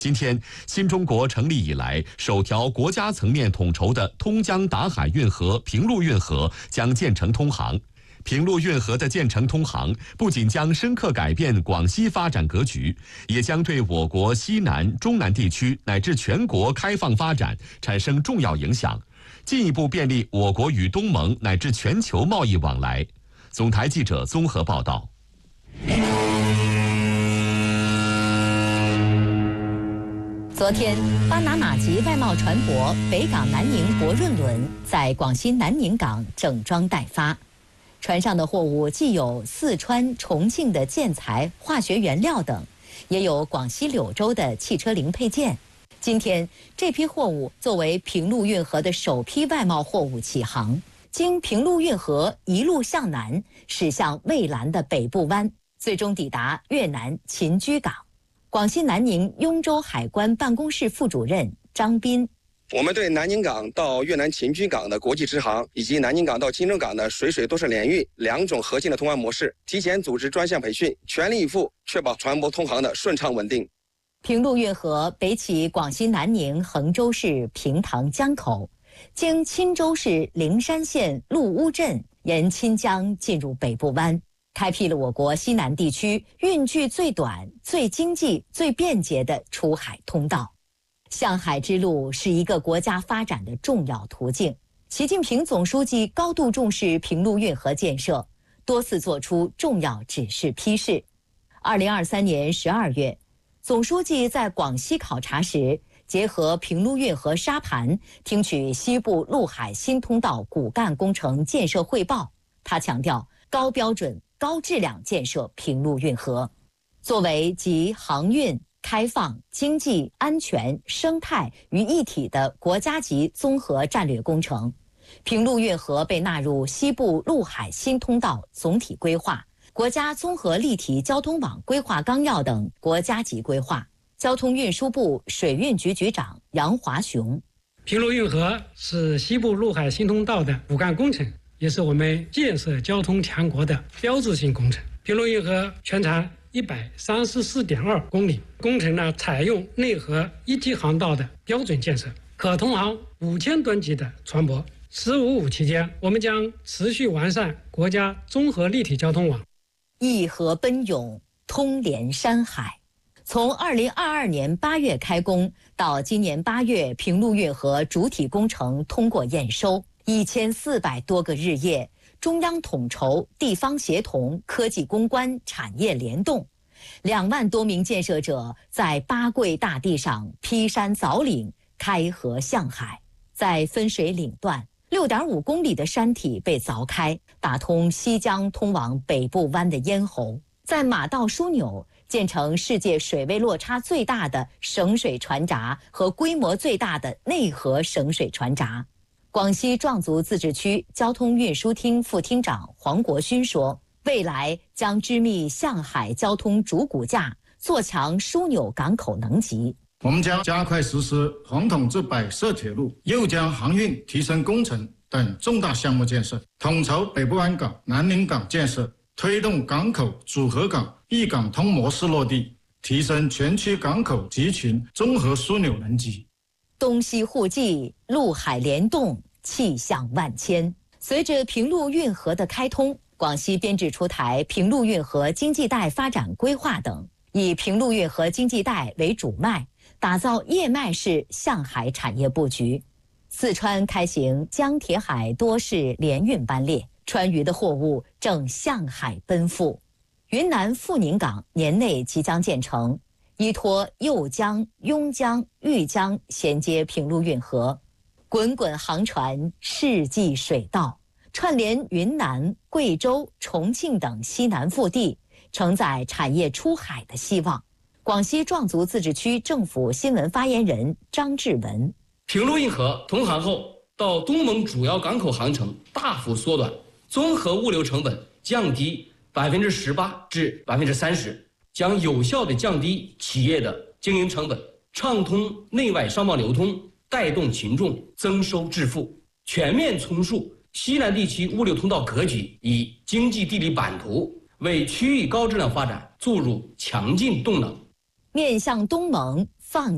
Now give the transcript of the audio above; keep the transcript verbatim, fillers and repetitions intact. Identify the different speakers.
Speaker 1: 今天，新中国成立以来首条国家层面统筹的通江达海运河平陆运河将建成通航。平陆运河的建成通航，不仅将深刻改变广西发展格局，也将对我国西南、中南地区乃至全国开放发展产生重要影响，进一步便利我国与东盟乃至全球贸易往来。总台记者综合报道。
Speaker 2: 昨天，巴拿马籍外贸船舶北港南宁博润轮在广西南宁港整装待发。船上的货物既有四川、重庆的建材、化学原料等，也有广西柳州的汽车零配件。今天，这批货物作为平陆运河的首批外贸货物起航，经平陆运河一路向南，驶向蔚蓝的北部湾，最终抵达越南秦居港。广西南宁雍州海关办公室副主任张斌。
Speaker 3: 我们对南宁港到越南秦居港的国际直航，以及南宁港到金州港的水水都市联运两种核心的通航模式，提前组织专项培训，全力以赴确保船舶通航的顺畅稳定。
Speaker 2: 平陆运河北起广西南宁衡州市平塘江口，经钦州市灵山县陆乌镇，沿钦江进入北部湾，开辟了我国西南地区运距最短、最经济、最便捷的出海通道。向海之路是一个国家发展的重要途径。习近平总书记高度重视平陆运河建设，多次作出重要指示批示。二零二三年十二月，总书记在广西考察时，结合平陆运河沙盘，听取西部陆海新通道骨干工程建设汇报。他强调，高标准、高质量建设平陆运河，作为集航运、开放、经济、安全、生态于一体的国家级综合战略工程，平陆运河被纳入西部陆海新通道总体规划、国家综合立体交通网规划纲要等国家级规划。交通运输部水运局局长杨华雄：
Speaker 4: 平陆运河是西部陆海新通道的骨干工程，也是我们建设交通强国的标志性工程。平陆运河全长一百三十四点二公里，工程呢采用内河一体航道的标准建设，可通航五千吨级的船舶。“十五五”期间，我们将持续完善国家综合立体交通网，
Speaker 2: 一河奔涌，通连山海。从二零二二年八月开工到今年八月，平陆运河主体工程通过验收，一千四百多个日夜。中央统筹、地方协同、科技攻关、产业联动，两万多名建设者在八桂大地上劈山凿岭，开河向海。在分水岭段，六点五公里的山体被凿开，打通西江通往北部湾的咽喉。在马道枢纽建成世界水位落差最大的省水船闸和规模最大的内河省水船闸。广西壮族自治区交通运输厅副厅长黄国勋说，未来将织密向海交通主骨架，做强枢纽港口能级。
Speaker 5: 我们将加快实施红统至百设铁路、右江航运提升工程等重大项目建设，统筹北部湾港、南宁港建设，推动港口组合港、一港通模式落地，提升全区港口集群综合枢纽能级。
Speaker 2: 东西互济，陆海联动，气象万千。随着平陆运河的开通，广西编制出台平陆运河经济带发展规划等，以平陆运河经济带为主脉，打造叶脉式向海产业布局。四川开行江铁海多式联运班列，川渝的货物正向海奔赴。云南富宁港年内即将建成，依托右江、邕江、豫江衔接平陆运河，滚滚航船，世纪水道，串联云南、贵州、重庆等西南腹地，承载产业出海的希望。广西壮族自治区政府新闻发言人张志文：
Speaker 6: 平陆运河通航后，到东盟主要港口航程大幅缩短，综合物流成本降低百分之十八至百分之三十。将有效地降低企业的经营成本，畅通内外商贸流通，带动群众增收致富，全面重塑西南地区物流通道格局与经济地理版图，为区域高质量发展注入强劲动能。
Speaker 2: 面向东盟，